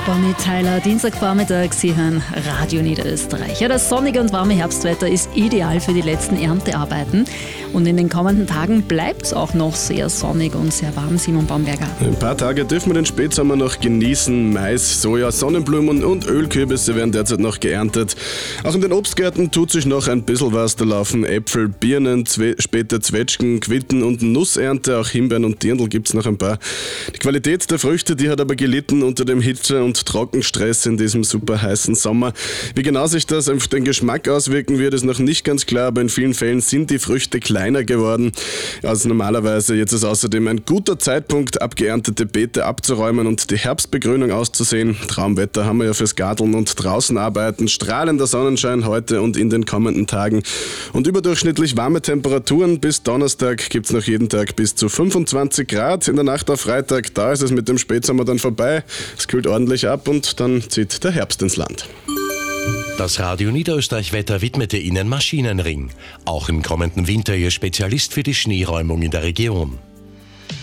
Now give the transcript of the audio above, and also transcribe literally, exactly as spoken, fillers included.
Bonnie Tyler, Dienstagvormittag, Sie hören Radio Niederösterreich. Ja, das sonnige und warme Herbstwetter ist ideal für die letzten Erntearbeiten. Und in den kommenden Tagen bleibt es auch noch sehr sonnig und sehr warm, Simon Baumberger. Ein paar Tage dürfen wir den Spätsommer noch genießen. Mais, Soja, Sonnenblumen und Ölkürbisse werden derzeit noch geerntet. Auch in den Obstgärten tut sich noch ein bisschen was. Da laufen Äpfel, Birnen, Zwe- später Zwetschgen, Quitten und Nussernte. Auch Himbeeren und Dirndl gibt es noch ein paar. Die Qualität der Früchte, die hat aber gelitten unter dem Hitze- und Trockenstress in diesem super heißen Sommer. Wie genau sich das auf den Geschmack auswirken wird, ist noch nicht ganz klar, aber in vielen Fällen sind die Früchte kleiner geworden als normalerweise. Jetzt ist außerdem ein guter Zeitpunkt, abgeerntete Beete abzuräumen und die Herbstbegrünung auszusehen. Traumwetter haben wir ja fürs Garteln und draußen arbeiten. Strahlender Sonnenschein heute und in den kommenden Tagen. Und überdurchschnittlich warme Temperaturen. Bis Donnerstag gibt es noch jeden Tag bis zu fünfundzwanzig Grad. In der Nacht auf Freitag, da ist es mit dem Spätsommer dann vorbei. Es kühlt ordentlich ab und dann zieht der Herbst ins Land. Das Radio Niederösterreich-Wetter widmete Ihnen Maschinenring. Auch im kommenden Winter Ihr Spezialist für die Schneeräumung in der Region.